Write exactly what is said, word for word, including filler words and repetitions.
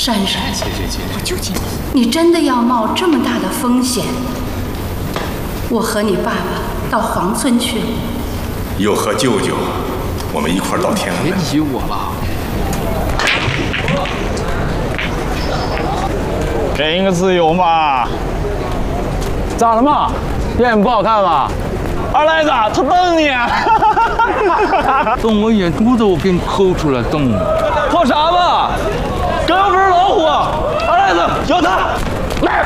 珊珊， 姐姐姐， 我救济你，你真的要冒这么大的风险？我和你爸爸到黄村去了， 又和舅舅，我们一块儿到天安门。 别提我了。 给你个自由嘛。咋了嘛？电影不好看吗？二呆子，他瞪你。 瞪我眼珠子，我给你抠出来瞪你。 说啥嘛？刚不是老虎，二呆子咬他。